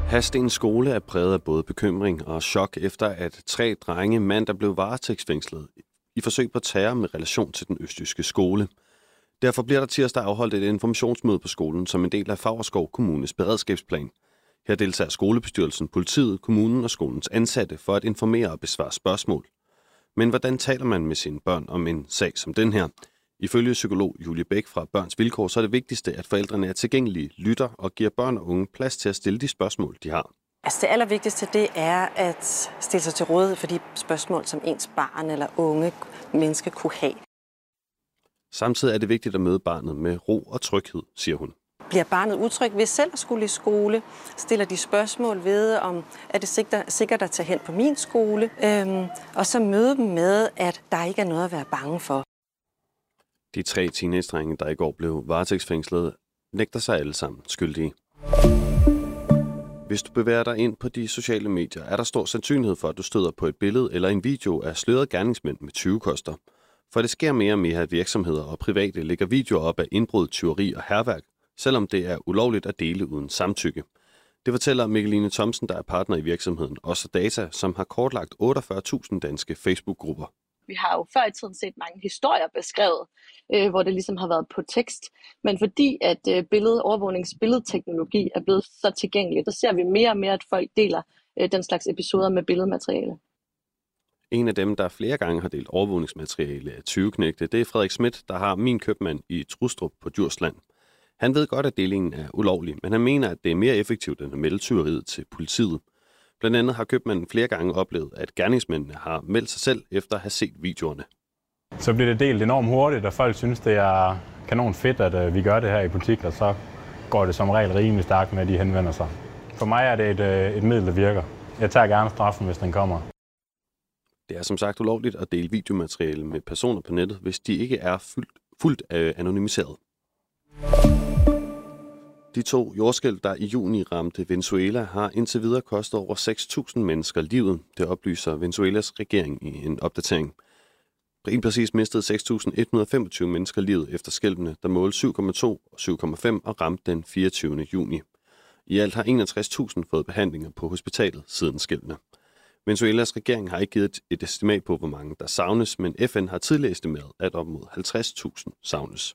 Hadstens skole er præget af både bekymring og chok efter, at 3 drenge mandag blev varetægtsfængslet i forsøg på terror med relation til den østjyske skole. Derfor bliver der tirsdag afholdt et informationsmøde på skolen som en del af Favrskov Kommunes beredskabsplan. Her deltager skolebestyrelsen, politiet, kommunen og skolens ansatte for at informere og besvare spørgsmål. Men hvordan taler man med sine børn om en sag som den her? Ifølge psykolog Julie Bæk fra Børns Vilkår, så er det vigtigste, at forældrene er tilgængelige, lytter og giver børn og unge plads til at stille de spørgsmål, de har. Altså det allervigtigste, det er at stille sig til rådighed for de spørgsmål, som ens barn eller unge menneske kunne have. Samtidig er det vigtigt at møde barnet med ro og tryghed, siger hun. Bliver barnet utryg ved selv at skulle i skole? Stiller de spørgsmål ved, om er det sikkert at tage hen på min skole? Og så møde dem med, at der ikke er noget at være bange for. De 3 teenagedrenge, der i går blev varetægtsfængslet, nægter sig alle sammen skyldige. Hvis du bevæger dig ind på de sociale medier, er der stor sandsynlighed for, at du støder på et billede eller en video af slørede gerningsmænd med tyvekoster. For det sker mere og mere, at virksomheder og private lægger videoer op af indbrud, tyveri og hærværk, selvom det er ulovligt at dele uden samtykke. Det fortæller Mikkeline Thomsen, der er partner i virksomheden Også Data, som har kortlagt 48.000 danske Facebook-grupper. Vi har jo før i tiden set mange historier beskrevet, hvor det ligesom har været på tekst. Men fordi at overvågningsbilledteknologi er blevet så tilgængeligt, så ser vi mere og mere, at folk deler den slags episoder med billedmateriale. En af dem, der flere gange har delt overvågningsmateriale af 20-knægte, det er Frederik Schmidt, der har Min Købmand i Trustrup på Djursland. Han ved godt, at delingen er ulovlig, men han mener, at det er mere effektivt end at melde tyveriet til politiet. Blandt andet har købmanden flere gange oplevet, at gerningsmændene har meldt sig selv efter at have set videoerne. Så bliver det delt enormt hurtigt, og folk synes, det er kanon fedt, at vi gør det her i butik, og så går det som regel rimelig stærkt med, at de henvender sig. For mig er det et middel, der virker. Jeg tager gerne straffen, hvis den kommer. Det er som sagt ulovligt at dele videomateriale med personer på nettet, hvis de ikke er fuldt anonymiseret. De 2 jordskælv, der i juni ramte Venezuela, har indtil videre kostet over 6.000 mennesker livet. Det oplyser Venezuelas regering i en opdatering. Helt præcis mistede 6.125 mennesker livet efter skælvene, der målte 7,2 og 7,5 og ramte den 24. juni. I alt har 61.000 fået behandlinger på hospitalet siden skælvene. Venezuelas regering har ikke givet et estimat på, hvor mange der savnes, men FN har tidligere estimeret, at op mod 50.000 savnes.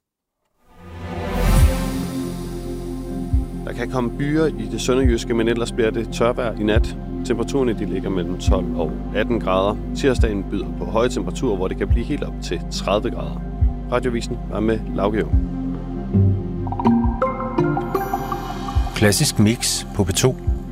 Der kan komme byer i det sønderjyske, men ellers bliver det tørvejr i nat. Temperaturerne de ligger mellem 12 og 18 grader. Tirsdagen byder på høje temperaturer, hvor det kan blive helt op til 30 grader. Radiovisen var med Laugeo. Klassisk mix på P2.